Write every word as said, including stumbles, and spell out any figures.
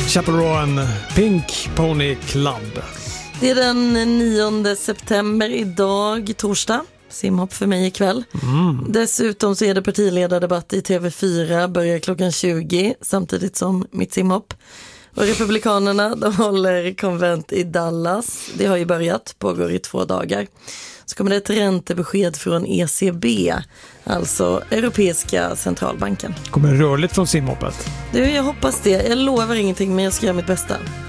Chaperone, Pink Pony Club. Det är den nionde september idag, torsdag. Simhopp för mig ikväll. Mm. Dessutom så är det partiledardebatt i T V fyra, börjar klockan tjugo samtidigt som mitt simhopp. Och Republikanerna, de håller konvent i Dallas. Det har ju börjat, pågår i två dagar. Så kommer det ett räntebesked från E C B, alltså Europeiska centralbanken. Kommer det rörligt från simhoppet? Du, jag hoppas det. Jag lovar ingenting, men jag ska göra mitt bästa.